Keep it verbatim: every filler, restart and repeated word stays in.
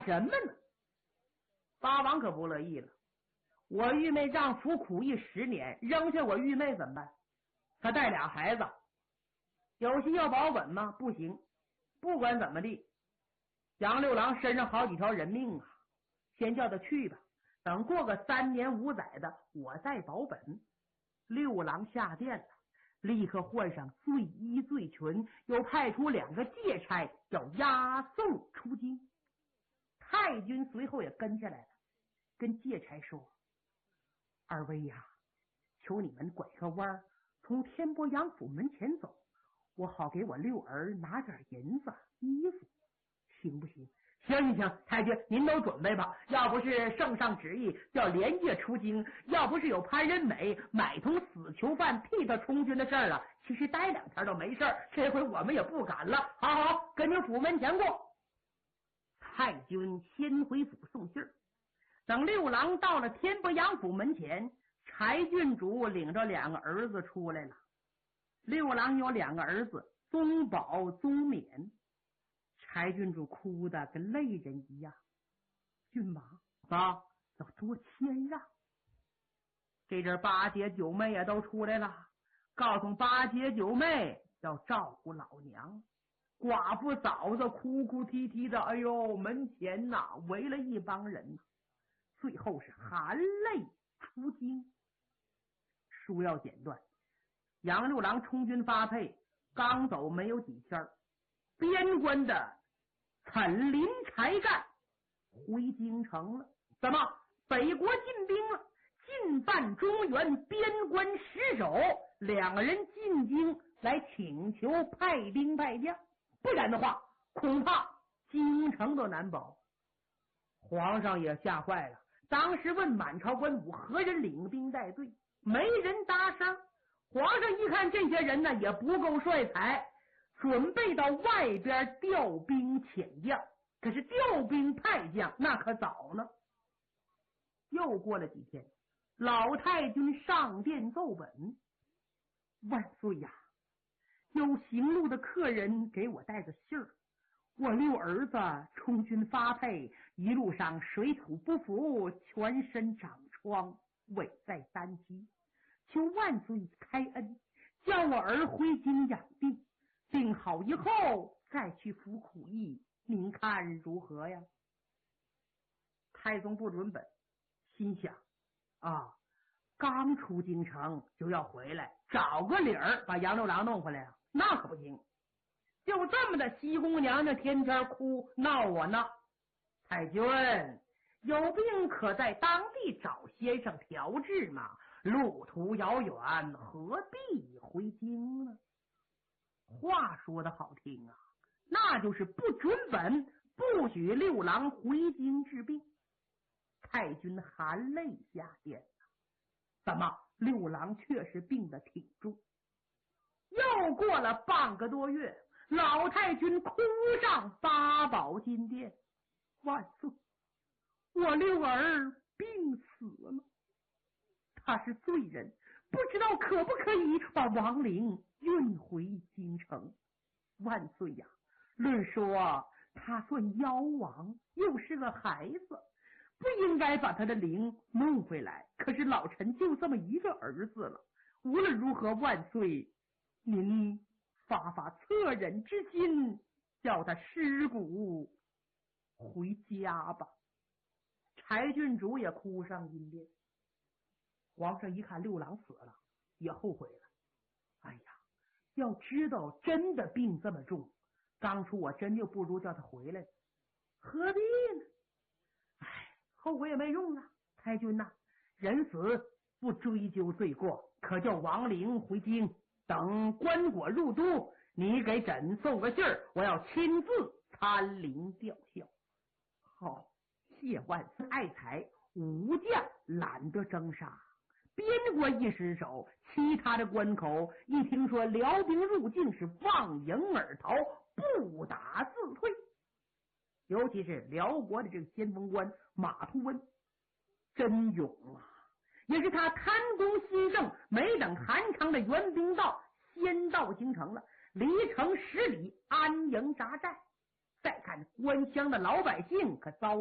什么呢？八王可不乐意了，我玉妹丈夫苦役十年，扔下我玉妹怎么办？他带俩孩子，有心要保本吗？不行。不管怎么地，杨六郎身上好几条人命啊，先叫他去吧，等过个三年五载的，我再保本。六郎下殿了，立刻换上罪衣罪裙，又派出两个戒差要押送出京。太君随后也跟下来了，跟戒差说：二位呀，求你们拐个弯儿，从天波杨府门前走，我好给我六儿拿点银子衣服，行不行？行行行，太君您都准备吧，要不是圣上旨意要连夜出京，要不是有潘仁美买通死囚犯替他充军的事儿啊，其实待两天都没事儿，这回我们也不敢了。好好，跟您府门前过。太君先回府送信儿，等六郎到了天波杨府门前，柴郡主领着两个儿子出来了。六郎有两个儿子，宗保、宗勉。柴郡主哭得跟泪人一样。郡王啊，要多谦让。这阵八姐九妹也都出来了，告诉八姐九妹要照顾老娘。寡妇嫂子哭哭啼啼的，哎呦，门前呐、啊、围了一帮人呐、啊。最后是含泪出京。书要简断，杨六郎充军发配，刚走没有几天，边关的岑林才干回京城了。怎么北国进兵了？进犯中原边关失守，两个人进京来请求派兵派将，不然的话恐怕京城都难保。皇上也吓坏了，当时问满朝文武何人领兵带队，没人搭声。皇上一看这些人呢也不够帅才，准备到外边调兵遣将，可是调兵派将那可早呢。又过了几天，老太君上殿奏本：万岁呀，有行路的客人给我带个信儿，我六儿子充军发配，一路上水土不服，全身长疮，危在旦夕，求万岁开恩，叫我儿回京养病，病好以后再去服苦役，您看如何呀？太宗不准本，心想啊，刚出京城就要回来，找个理儿把杨六郎弄回来啊，那可不行。就这么的西宫娘娘天天哭闹我呢。太君有病可在当地找先生调治嘛，路途遥远，何必回京呢？话说的好听啊，那就是不准本，不许六郎回京治病。太君含泪下殿，怎么六郎确实病得挺重。又过了半个多月，老太君哭上八宝金殿：万岁，我六儿病死了，他是罪人，不知道可不可以把亡灵运回京城。万岁呀，论说他算夭亡，又是个孩子，不应该把他的灵弄回来，可是老臣就这么一个儿子了，无论如何，万岁您发发恻忍之心，叫他尸骨回家吧。柴郡主也哭上金殿。皇上一看六郎死了，也后悔了。哎呀，要知道真的病这么重，当初我真就不如叫他回来，何必呢？哎，后悔也没用啊。太君呐、啊，人死不追究罪过，可叫亡灵回京，等棺椁入都，你给朕送个信儿，我要亲自参灵吊孝。好，谢万岁。爱才武将懒得征杀，边关一失守，其他的关口一听说辽兵入境，是望迎而逃，不打自退。尤其是辽国的这个先锋官马图温，真勇啊！也是他贪功心盛，没等韩昌的援兵到，先到京城了，离城十里安营扎寨。 再看官腔的老百姓可遭